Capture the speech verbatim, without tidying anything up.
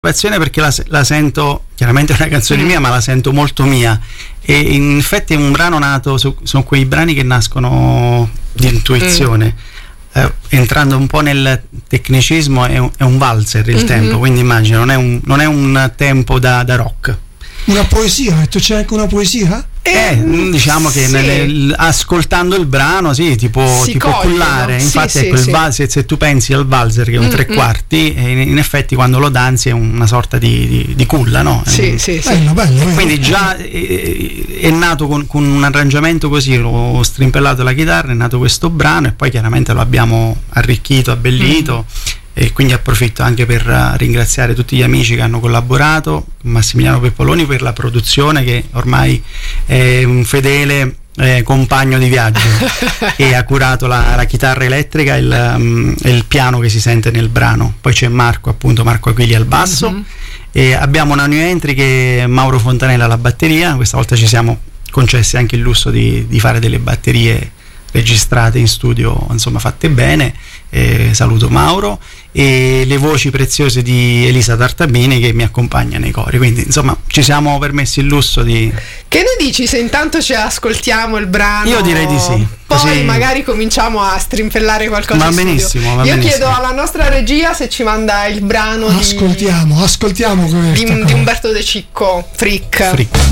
perché la, la sento, chiaramente è una canzone mm. mia, ma la sento molto mia, e in effetti è un brano nato su, sono quei brani che nascono di intuizione. mm. eh, entrando un po' nel tecnicismo, è un, è un valzer il mm-hmm. tempo, quindi immagino non è un, non è un tempo da, da rock. Una poesia, hai detto c'è anche una poesia? Eh, diciamo che sì. nel, ascoltando il brano sì, tipo, si tipo coglie, cullare, no? infatti sì, ecco sì, il sì. valzer, se tu pensi al valzer che è un Mm-hmm. tre quarti, in, in effetti quando lo danzi è una sorta di, di, di culla, no? Sì, un, sì, sì. Bello, bello, bello. Quindi già è, è nato con, con un arrangiamento così, ho strimpellato la chitarra, è nato questo brano e poi chiaramente lo abbiamo arricchito, abbellito. Mm. E quindi approfitto anche per uh, ringraziare tutti gli amici che hanno collaborato, Massimiliano Peppoloni per la produzione, che ormai è un fedele eh, compagno di viaggio e ha curato la, la chitarra elettrica e il, um, il piano che si sente nel brano. Poi c'è Marco, appunto Marco Aquili al basso, mm-hmm. e abbiamo una new entry che è Mauro Fontanella alla batteria. Questa volta ci siamo concessi anche il lusso di, di fare delle batterie registrate in studio, insomma fatte bene. Eh, saluto Mauro, e le voci preziose di Elisa Tartabini che mi accompagna nei cori, quindi insomma ci siamo permessi il lusso di... Che ne dici se intanto ci ascoltiamo il brano? Io direi di sì, poi così... magari cominciamo a strimpellare qualcosa. Va benissimo, va Io benissimo. chiedo alla nostra regia se ci manda il brano ascoltiamo di... ascoltiamo di, di Umberto De Cicco, Freak. Freak.